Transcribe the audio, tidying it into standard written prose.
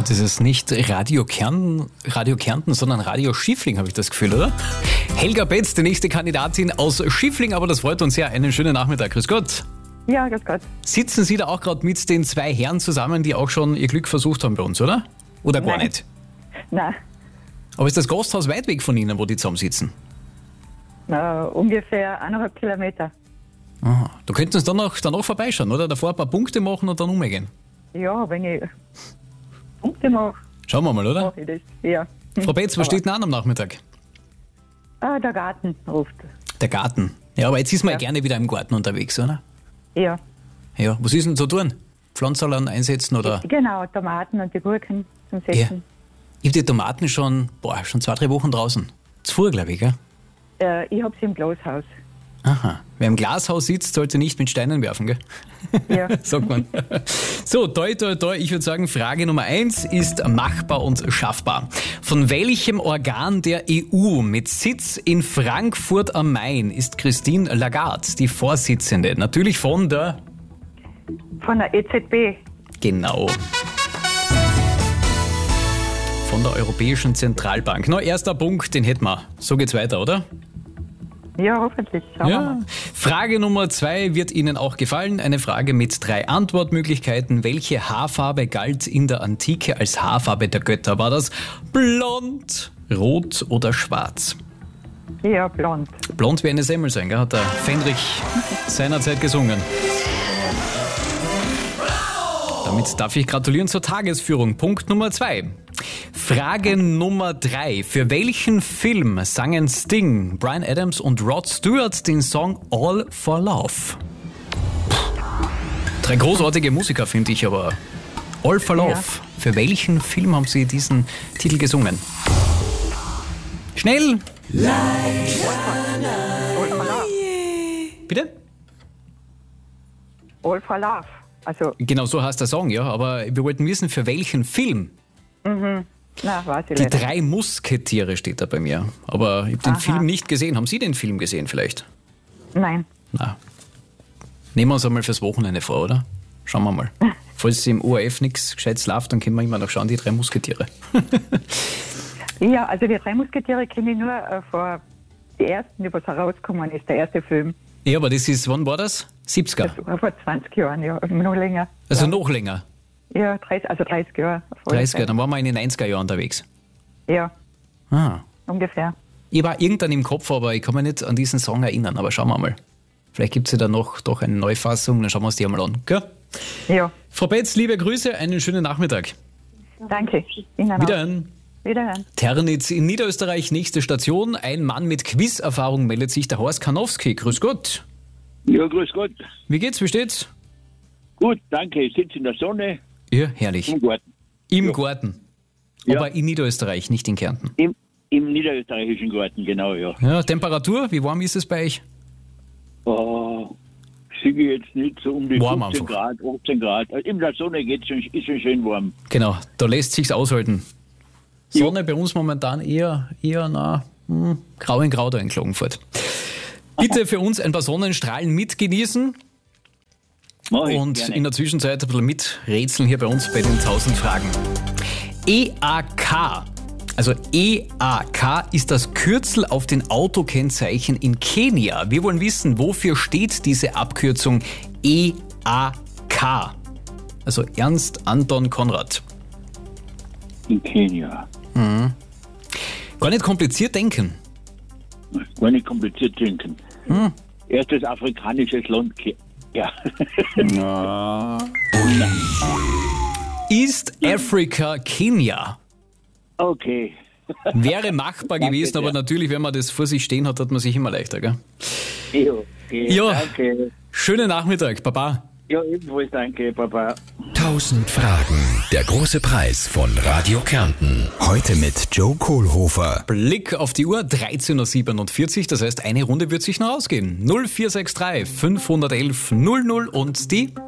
das ist nicht Radio Kärnten, sondern Radio Schiffling, habe ich das Gefühl, oder? Helga Betz, die nächste Kandidatin aus Schiffling, aber das freut uns sehr. Einen schönen Nachmittag. Grüß Gott. Ja, grüß Gott. Sitzen Sie da auch gerade mit den zwei Herren zusammen, die auch schon ihr Glück versucht haben bei uns, oder? Oder gar nicht? Nein, Aber ist das Gasthaus weit weg von Ihnen, wo die zusammensitzen? ungefähr 1,5 Kilometer. Aha. Da könnten Sie dann noch vorbeischauen, oder? Davor ein paar Punkte machen und dann umgehen. Ja, wenn ich Punkte mache, Schauen wir mal, oder? mache ich das. Ja. Frau Betz, was steht denn an am Nachmittag? Der Garten ruft. Der Garten. Ja, aber jetzt ist man Ja. gerne wieder im Garten unterwegs, oder? Ja, Ja, was ist denn zu tun? Pflanzerlern einsetzen oder? genau, Tomaten und die Gurken zum Ja. Setzen. Ich habe die Tomaten schon 2-3 Wochen draußen. Zu früh, glaube ich, gell? Ich habe sie im Glashaus. Aha. Wer im Glashaus sitzt, sollte nicht mit Steinen werfen, gell? Ja. Sagt man. So, toi, toi, toi. Ich würde sagen, Frage Nummer 1 ist machbar und schaffbar. Von welchem Organ der EU mit Sitz in Frankfurt am Main ist Christine Lagarde die Vorsitzende? Natürlich von der... Von der EZB. Genau. Von der Europäischen Zentralbank. Na, erster Punkt, den hätten wir. So geht's weiter, oder? Ja, hoffentlich. Schauen wir Ja. mal. Frage Nummer 2 wird Ihnen auch gefallen. Eine Frage mit 3 Antwortmöglichkeiten. Welche Haarfarbe galt in der Antike als Haarfarbe der Götter? War das blond, rot oder schwarz? Ja, blond. Blond wie eine Semmel sein, gell? Hat der Fendrich seinerzeit gesungen. Damit darf ich gratulieren zur Tagesführung. Punkt Nummer 2. Frage Nummer 3. Für welchen Film sangen Sting, Bryan Adams und Rod Stewart den Song All for Love? 3 großartige Musiker, finde ich, aber All for Love. Ja. Für welchen Film haben sie diesen Titel gesungen? Schnell! All for Love. Bitte? All for Love. Also, Genau so heißt der Song, ja, aber wir wollten wissen, für welchen Film? na, weiß ich Die nicht. 3 Musketiere steht da bei mir. Aber ich habe den Aha. Film nicht gesehen. Haben Sie den Film gesehen vielleicht? Nein. Na. Nehmen wir uns einmal fürs Wochenende vor, oder? Schauen wir mal. Falls im ORF nichts Gescheites läuft, dann können wir immer noch schauen, die 3 Musketiere. Ja, also die 3 Musketiere kenne ich nur vor die ersten, die was herausgekommen ist, der erste Film. Ja, aber das ist, wann war das? 70er. Das war vor 20 Jahren, ja, noch länger. Also ja. noch länger. Ja, 30 Jahre. auf alle 30er, Fälle. dann waren wir in den 90er Jahren unterwegs. Ja, Ah. ungefähr. Ich war irgendwann im Kopf, aber ich kann mich nicht an diesen Song erinnern. Aber schauen wir mal. Vielleicht gibt es ja dann noch doch eine Neufassung, dann schauen wir uns die einmal an. Gell? Ja, Frau Betz, liebe Grüße, einen schönen Nachmittag. danke. Ihnen auch. Wiederhören. Wiederhören. Ternitz in Niederösterreich, nächste Station. Ein Mann mit Quiz-Erfahrung meldet sich, der Horst Karnowski. Grüß Gott. Ja, grüß Gott. Wie geht's, wie steht's? Gut, danke. Ich sitze in der Sonne Ja, herrlich. im Garten. Im Ja. Garten. Ja. Aber in Niederösterreich, nicht in Kärnten. Im niederösterreichischen Garten, genau, ja. Ja, Temperatur, wie warm ist es bei euch? Siege jetzt nicht so um die Warm 15 einfach. Grad, 18 Grad. Also in der Sonne ist schon schön warm. Genau, da lässt sich's aushalten. Sonne bei uns momentan eher grau in grau da in Klagenfurt. Bitte für uns ein paar Sonnenstrahlen mitgenießen Mach ich und gerne. in der Zwischenzeit ein bisschen miträtseln hier bei uns bei den 1000 Fragen. EAK, also EAK ist das Kürzel auf den Autokennzeichen in Kenia. Wir wollen wissen, wofür steht diese Abkürzung EAK? Also Ernst Anton Konrad. In Kenia. Gar nicht kompliziert denken. Gar nicht kompliziert denken. Erstes afrikanisches Land. Ja. East Africa Kenia. Okay. Wäre machbar gewesen, aber natürlich, wenn man das vor sich stehen hat, hat man sich immer leichter, gell? Ja, okay. Ja. Danke. Schönen Nachmittag, Baba. Ja, ebenfalls danke, Papa. 1000 Fragen. Der große Preis von Radio Kärnten. Heute mit Joe Kohlhofer. Blick auf die Uhr, 13.47 Uhr, das heißt, eine Runde wird sich noch ausgehen. 0463 511 00 und die